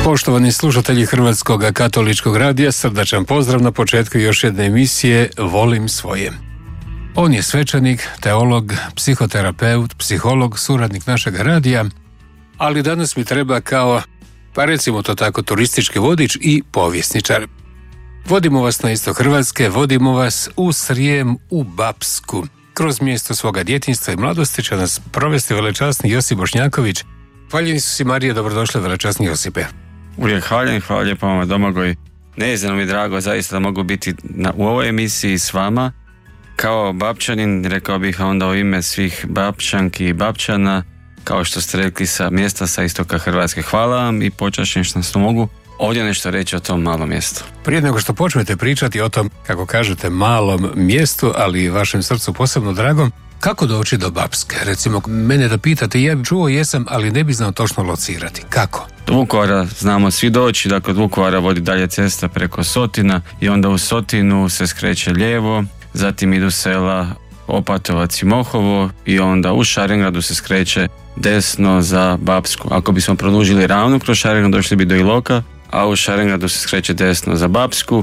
Poštovani slušatelji Hrvatskog katoličkog radija, srdačan pozdrav na početku još jedne emisije Volim svoje. On je svećenik, teolog, psihoterapeut, psiholog, suradnik našeg radija, ali danas mi treba kao, pa recimo to tako, turistički vodič i povjesničar. Vodimo vas na istok Hrvatske, vodimo vas u Srijem, u Bapsku. Kroz mjesto svoga djetinjstva i mladosti će nas provesti velečasni Josip Bošnjaković. Hvaljen Isus i Marija, dobrodošli velečasni Josipe. Uvijek hvala lijepo vama Domagoj. Neizmjerno mi je drago zaista da mogu biti u ovoj emisiji s vama. Kao Bapčanin, rekao bih onda u ime svih Bapčanki i Bapčana, kao što ste rekli, sa mjesta sa istoka Hrvatske. Hvala vam i počašćen što mogu ovdje nešto reći o tom malom mjestu. Prije nego što počnete pričati o tom, kako kažete, malom mjestu, ali vašem srcu posebno dragom, kako doći do Bapske? Recimo, mene da pitate, ja čuo jesam, ali ne bi znao točno locirati. Kako? Do Vukovara znamo svi doći, dakle od Vukovara vodi dalje cesta preko Sotina i onda u Sotinu se skreće lijevo, zatim idu sela Opatovac i Mohovo i onda u Šarengradu se skreće desno za Bapsku. Ako bismo produžili ravno kroz Šarengrad, došli bi do Iloka, a u Šarengradu se skreće desno za Bapsku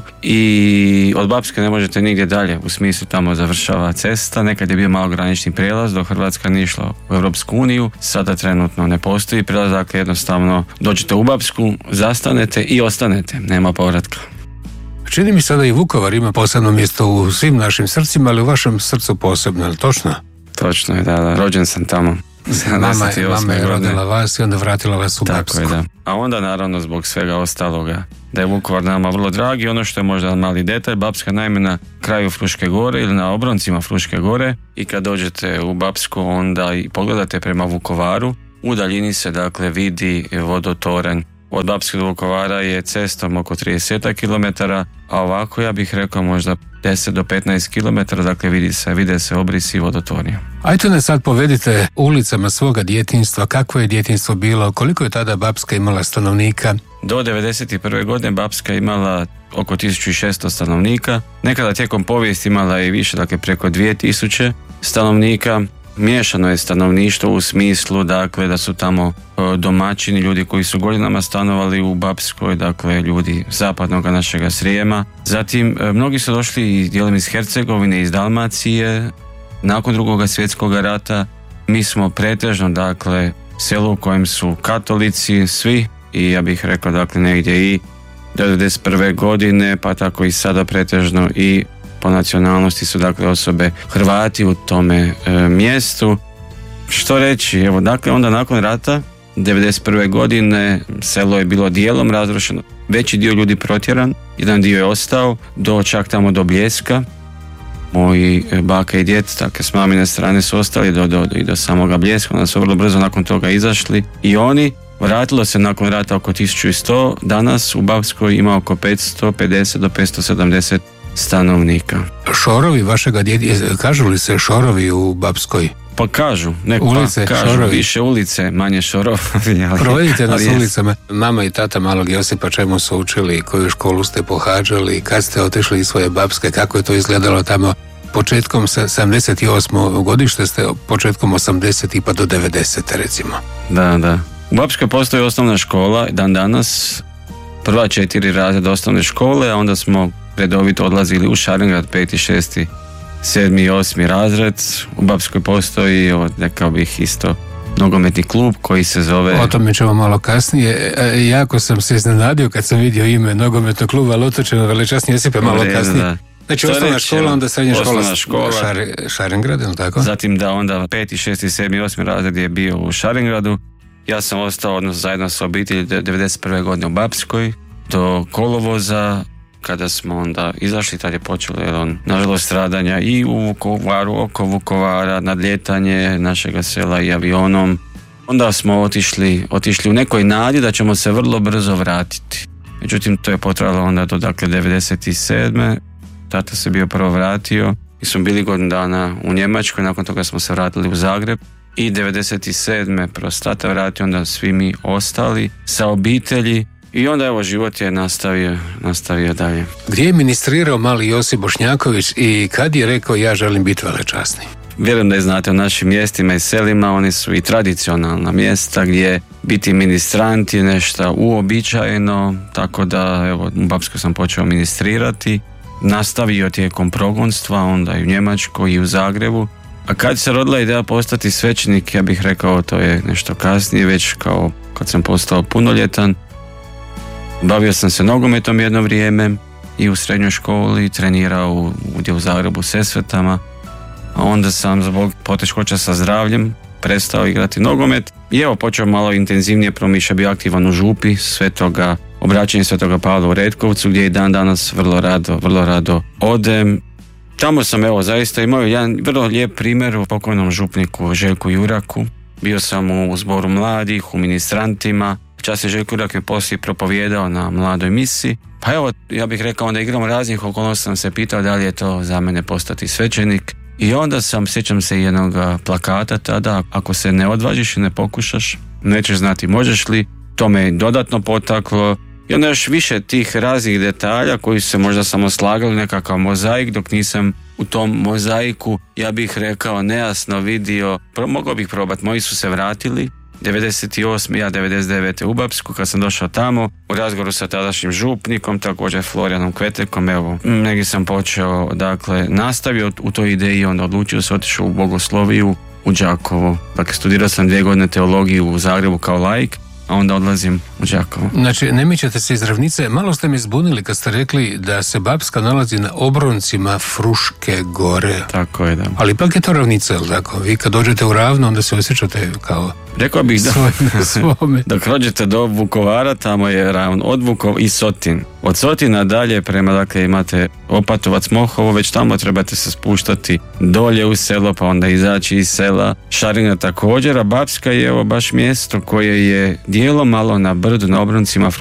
i od Bapske ne možete nigdje dalje, u smislu tamo završava cesta. Nekad je bio malo granični prijelaz dok Hrvatska nije išla u Europsku uniju, sada trenutno ne postoji prijelaz, dakle jednostavno dođete u Bapsku, zastanete i ostanete, nema povratka. Čini mi se da i Vukovar ima posebno mjesto u svim našim srcima, ali u vašem srcu posebno, je li točno? Točno je, da, rođen sam tamo. Mama je rodila vas i onda vratila vas u Bapsku. Tako je, da. A onda naravno zbog svega ostaloga da je Vukovar nama vrlo dragi. Ono što je možda mali detalj, Bapska naime na kraju Fruške gore ili na obroncima Fruške gore, i kad dođete u Bapsku onda i pogledate prema Vukovaru, u daljini se dakle vidi vodotoranj. Od Bapske do Vukovara je cestom oko 30 km, a ovako ja bih rekao možda 10 do 15 km, dakle vide se obrisi vodotornja. Ajde ne sad povedite ulicama svoga djetinjstva, kakvo je djetinjstvo bilo, koliko je tada Bapska imala stanovnika? Do 1991. godine Bapska imala oko 1600 stanovnika, nekada tijekom povijesti imala i više, dakle preko 2000 stanovnika. Miješano je stanovništvo u smislu dakle da su tamo domaćini, ljudi koji su godinama stanovali u Bapskoj, dakle ljudi zapadnog našega Srijema. Zatim mnogi su došli i dijelom iz Hercegovine, iz Dalmacije. Nakon Drugog svjetskog rata mi smo pretežno dakle selo u kojem su katolici svi, i ja bih rekao dakle negdje i do 1991. godine, pa tako i sada pretežno i po nacionalnosti su dakle osobe Hrvati u tome mjestu. Što reći, evo dakle onda nakon rata 1991. godine selo je bilo dijelom razrušeno, veći dio ljudi protjeran, jedan dio je ostao čak tamo do Bljeska. Moji baka i djed, dakle s mamine strane su ostali do samoga Bljeska, onda su vrlo brzo nakon toga izašli i oni. Vratilo se nakon rata oko 1100, danas u Bapskoj ima oko 550 do 570 stanovnika. Šorovi vašega djeda, kažu li se šorovi u Bapskoj? Pa kažu, ulice, kažu šorovi. Više ulice, manje šorovi. Provedite nas ulicama. Mama i tata malog Josipa čemu su učili, koju školu ste pohađali, kad ste otišli iz svoje Bapske, kako je to izgledalo tamo početkom 78. godište ste, početkom 80. pa do 90. recimo. Da. U Bapskoj postoji osnovna škola, dan danas, prva 4 razreda osnovne škole, a onda smo redovito odlazili u Šarengrad, 5., 6., 7. i 8. razred. U Bapskoj postoji, rekao bih isto, nogometni klub koji se zove... O tome ćemo malo kasnije. Jako sam se iznenadio kad sam vidio ime nogometnog kluba, ali otočeno velečasnije Josipe malo kasnije. Da. Znači osnovna škola, onda srednja škola Šarengrad, ili tako? Zatim da onda 5., 6., 7. i 8. razred je bio u Šarengradu. Ja sam ostao zajedno sa obitelji 1991. godine u Bapskoj do kolovoza, kada smo onda izašli, tad je počelo nažalost stradanja i u Vukovaru, oko Vukovara, nadljetanje našega sela i avionom. Onda smo otišli u nekoj nadi da ćemo se vrlo brzo vratiti. Međutim, to je potrajalo onda do 1997. Tata se bio prvo vratio i smo bili godinu dana u Njemačkoj, nakon toga smo se vratili u Zagreb. I 1997. prostata vratio, onda svi mi ostali sa obitelji i onda evo život je nastavio dalje. Gdje je ministrirao mali Josip Bošnjaković i kad je rekao ja želim biti velečasni? Vjerujem da je znate o našim mjestima i selima, oni su i tradicionalna mjesta gdje biti ministrant je nešto uobičajeno, tako da evo, u Bapskoj sam počeo ministrirati, nastavio tijekom progonstva, onda i u Njemačkoj i u Zagrebu. A kad se rodila ideja postati svećenik, ja bih rekao to je nešto kasnije, već kao kad sam postao punoljetan. Bavio sam se nogometom jedno vrijeme i u srednjoj školi, trenirao u Zagrebu Sesvetama, a onda sam zbog poteškoća sa zdravljem prestao igrati nogomet i evo počeo malo intenzivnije promišljati, bio aktivan u župi obraćanje Svetoga Pavla u Retkovcu, gdje i dan danas vrlo rado odem. Tamo sam evo zaista imao jedan vrlo lijep primjer u pokojnom župniku Željku Juraku. Bio sam u zboru mladih, u ministrantima. Čas je Željko Jurak je poslije propovijedao na mladoj misi. Pa evo, ja bih rekao da igram raznih okolnosti, sam se pitao da li je to za mene postati svećenik. I onda sjećam se jednog plakata tada, ako se ne odvažiš i ne pokušaš, nećeš znati možeš li. To me dodatno potaklo. I onda još više tih raznih detalja koji su se možda samo slagali nekakav mozaik, dok nisam u tom mozaiku, ja bih rekao, nejasno vidio. Mogao bih probati, moji su se vratili 98. ja 99. u Bapsku, kad sam došao tamo u razgovoru sa tadašnjim župnikom, također Florijanom Kvetekom, evo, negdje sam počeo, dakle, nastavio u toj ideji i onda odlučio se, otišao u Bogosloviju u Đakovo. Dakle, studirao sam 2 godine teologiju u Zagrebu kao laik, a onda odlazim u Đakovo. Znači, ne mičete se iz Ravnice. Malo ste mi zbunili kad ste rekli da se Bapska nalazi na obroncima Fruške gore. Tako je, da. Ali ipak je to Ravnica, ili tako? Vi kad dođete u Ravno, onda se osjećate kao... Rekao bih da svome. Dok rođete do Vukovara, tamo je Ravno, od Vukova i Sotin. Od Sotina dalje prema, dakle, imate Opatovac, Mohovo, već tamo trebate se spuštati dolje u selo, pa onda izaći iz sela. Šarina također, a Bapska je evo baš mjesto koje je dijelom malo na brdu, na obroncima